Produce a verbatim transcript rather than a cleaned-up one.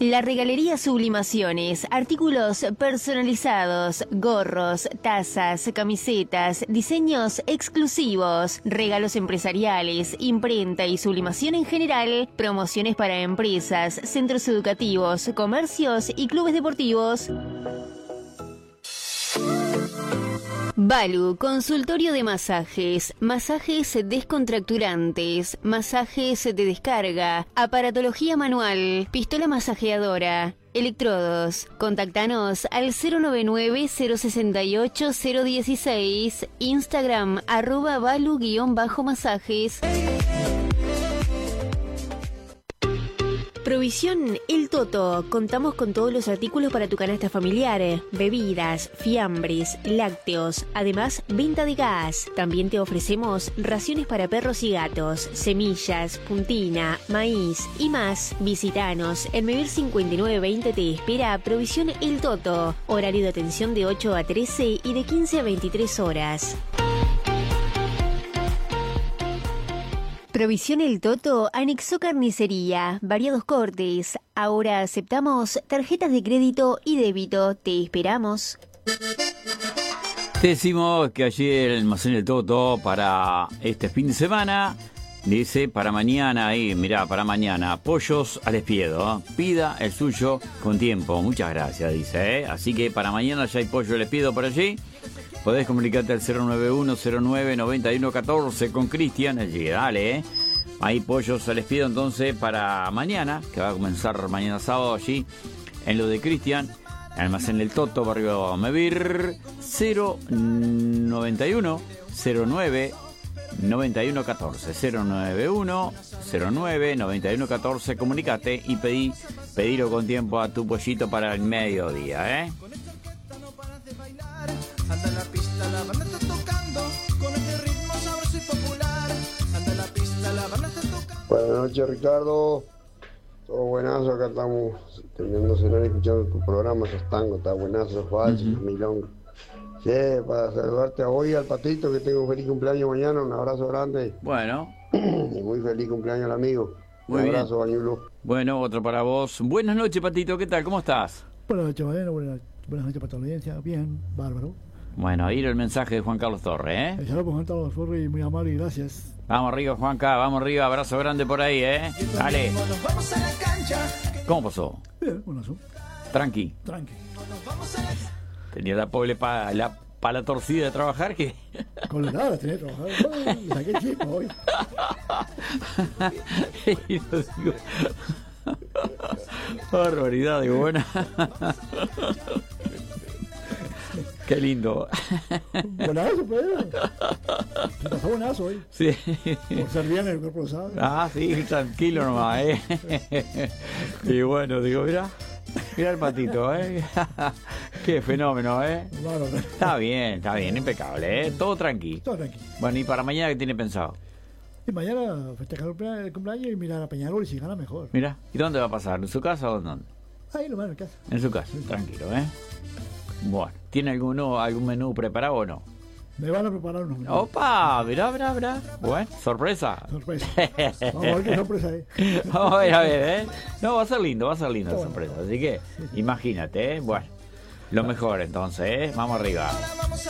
La Regalería Sublimaciones, artículos personalizados, gorros, tazas, camisetas, diseños exclusivos, regalos empresariales, imprenta y sublimación en general, promociones para empresas, centros educativos, comercios y clubes deportivos. Balu, consultorio de masajes, masajes descontracturantes, masajes de descarga, aparatología manual, pistola masajeadora, electrodos. Contactanos al cero noventa y nueve, cero sesenta y ocho, cero dieciséis, Instagram arroba balu-masajes. Provisión El Toto. Contamos con todos los artículos para tu canasta familiar, bebidas, fiambres, lácteos, además venta de gas. También te ofrecemos raciones para perros y gatos, semillas, puntina, maíz y más. Visítanos, en Mevir cincuenta y nueve veinte te espera Provisión El Toto. Horario de atención de ocho a trece y de quince a veintitrés horas. Provisión El Toto anexó carnicería, variados cortes. Ahora aceptamos tarjetas de crédito y débito. Te esperamos. Te decimos que ayer el almacén El Toto para este fin de semana, dice para mañana, ahí, mirá, para mañana, pollos al espiedo. Pida el suyo con tiempo. Muchas gracias, dice, ¿eh? Así que para mañana ya hay pollo al espiedo por allí. Podés comunicarte al cero noventa y uno, cero nueve, noventa y uno catorce con Cristian allí, dale, ¿eh? Hay pollos al espiedo entonces para mañana, que va a comenzar mañana sábado allí, en lo de Cristian, almacén El Toto, barrio Mevir, cero noventa y uno, cero nueve, noventa y uno catorce, cero noventa y uno, cero nueve, noventa y uno catorce, comunicate y pedí, pedilo con tiempo a tu pollito para el mediodía, ¿eh? Anda la pista, la banda está tocando con este ritmo sabroso y popular. Anda la pista, la banda está tocando. Buenas noches, Ricardo. Todo buenazo, acá estamos terminando de cenar y escuchando tu programa, esos tangos, está buenazo, esos valses, uh-huh. milongas. Sí, para saludarte a hoy al Patito, que tengo un feliz cumpleaños mañana, un abrazo grande. Bueno. Y muy feliz cumpleaños al amigo. Muy un abrazo, bien. Bañulo. Bueno, otro para vos. Buenas noches, Patito, ¿qué tal? ¿Cómo estás? Buenas noches, Mariano. Buenas, buenas noches para toda la audiencia. Bien, bárbaro. Bueno, ahí el mensaje de Juan Carlos Torres, ¿eh? El saludo por Juan Carlos Torres, muy amable y gracias. Vamos arriba, Juanca, vamos arriba, abrazo grande por ahí, ¿eh? Dale. ¿Cómo pasó? Bien, buenazo. Tranqui. Tranqui. Tenía la pobre pa, la pala torcida de trabajar que... Colorada tenía que trabajar. Ay, saqué chispa hoy. Y lo digo... Barbaridad, digo, buena. Qué lindo. Buenazo, pero. Se pasó buenazo hoy. Sí. Por ser bien el cuerpo lo sabe. Ah, sí, tranquilo nomás, ¿eh? Y bueno, digo, mira, mira el Patito, ¿eh? Qué fenómeno, ¿eh? Claro. Está bien, está bien, impecable, ¿eh? Todo tranqui. Todo tranqui. Bueno, ¿y para mañana qué tiene pensado? Y mañana festejar el cumpleaños y mirar a Peñarol y si gana mejor. Mira, ¿y dónde va a pasar? ¿En su casa o dónde? Ahí nomás en casa. En su casa, tranquilo, ¿eh? Bueno, ¿tiene alguno, algún menú preparado o no? Me van a preparar unos menús. ¡Opa! Mirá, mirá, mirá. Bueno, sorpresa. Sorpresa. Vamos a ver qué sorpresa es. Vamos a ver, a ver, ¿eh? No, va a ser lindo, va a ser lindo la Bueno. sorpresa. Así que, imagínate, ¿eh? Bueno, lo mejor entonces, ¿eh? Vamos arriba.